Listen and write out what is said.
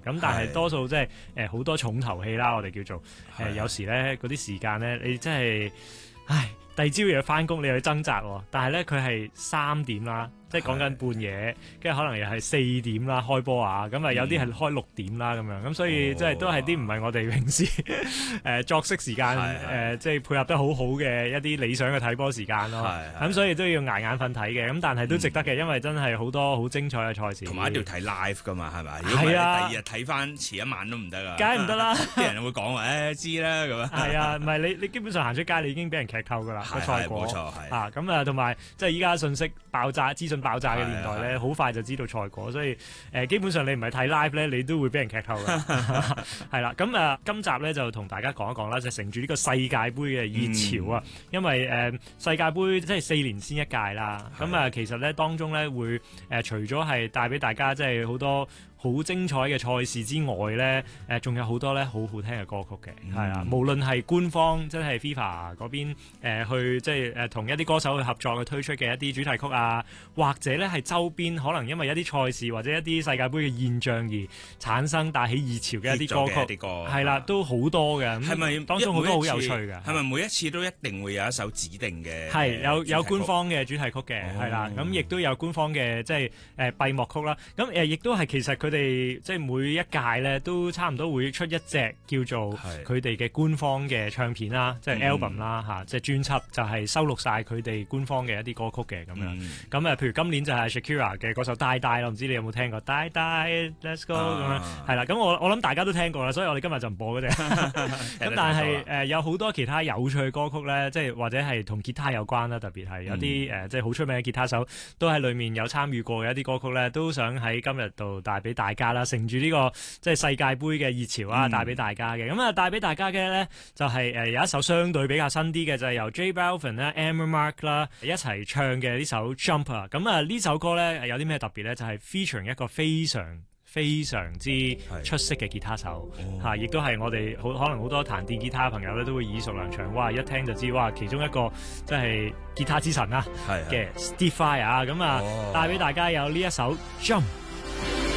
咁但係多數即係好多重頭戲啦，我哋叫做有時咧嗰啲時間咧，你真係唉第二朝又要翻工，你又要掙扎喎。但係咧佢係3點啦。即係講緊半夜，跟住可能又係4點啦開波啊，咁啊有啲係開6點啦咁樣，咁所以即係都係啲唔係我哋平時作息時間即係配合得好好嘅一啲理想嘅睇波時間咯。咁所以都要捱眼瞓睇嘅，咁但係都值得嘅，因為真係好多好精彩嘅賽事。 同埋一定要睇 live 㗎嘛，係咪？如果唔係，第二日睇翻遲一晚都唔得㗎。 梗係唔得啦！ 啲人會講話知啦咁樣。係啊，唔係你基本上行出街，你已經俾人劇透㗎啦個賽果。 冇錯係。 啊咁啊，同埋即係依家信息爆炸、資訊爆炸嘅年代咧，好快就知道賽果，所以基本上你唔係睇 live 咧，你都會俾人劇透㗎。係啦，咁今集咧就同大家講一講啦，就乘住呢個世界盃嘅熱潮啊，因為世界盃即係4年先一屆啦，咁其實咧當中咧會除咗係帶俾大家即係好多好精彩嘅賽事之外咧，仲有好多咧好好聽嘅歌曲嘅，係啊，無論係官方即係 FIFA 嗰邊去即係同一啲歌手去合作去推出嘅一啲主題曲啊，或者咧係周邊可能因為一啲賽事或者一啲世界盃嘅現象而產生帶起熱潮嘅一啲歌曲，係啦，都好多嘅。係咪當中好多好有趣嘅？係咪每一次都一定會有一首指定嘅？ 係有官方嘅主題曲嘅，係啦，咁亦都有官方嘅即係閉幕曲啦。咁亦都係其實佢哋即係每一屆咧都差唔多會出一隻叫做佢哋嘅官方嘅唱片啦，即係 album 啦嚇，即係專輯就係收錄晒佢哋官方嘅一啲歌曲嘅咁樣。咁譬如今年就係 Shakira 嘅嗰首 Die Die 咯，唔知你有冇聽過 Die Die Let's Go 咁樣，係啦。咁我諗大家都聽過啦，所以我哋今日就唔播嗰隻。咁但係有好多其他有趣嘅歌曲咧，即係或者係同吉他有關啦，特別係有啲即係好出名嘅吉他手都喺裏面有參與過嘅一啲歌曲咧，都想喺今日度帶俾大家啦，乘住呢個即係世界盃嘅熱潮啊，帶俾大家嘅。咁啊，帶俾大家嘅咧就係有一首相對比較新啲嘅，就係由 J Balvin 啦、Amber Mark 啦一齊唱嘅呢首 Jump 啊。咁啊呢首歌咧有啲咩特別咧？就係 featuring 一個非常之出色嘅吉他手嚇，亦都係我哋可能好多彈電吉他嘅朋友咧都會耳熟能詳。哇！一聽就知哇，其中一個即係吉他之神啦嘅 Steve Vai 啊。咁啊帶俾大家有呢一首 Jump。